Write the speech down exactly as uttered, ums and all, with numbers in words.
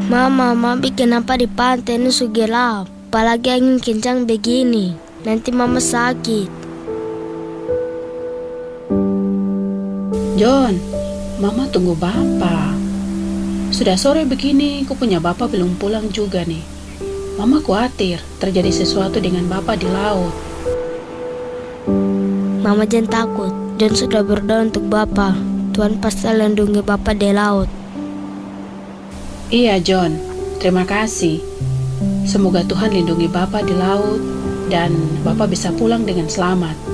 Mama, mama bikin apa di pantai ini su gelap. Apalagi angin kencang begini. Nanti mama sakit. John, mama tunggu Bapak. Sudah sore begini, ku punya Bapak belum pulang juga nih. Mama khawatir terjadi sesuatu dengan Bapak di laut. Mama jangan takut. John sudah berdoa untuk Bapak. Tuhan pasti lindungi Bapak di laut. Iya John, terima kasih. Semoga Tuhan lindungi Bapak di laut dan Bapak bisa pulang dengan selamat.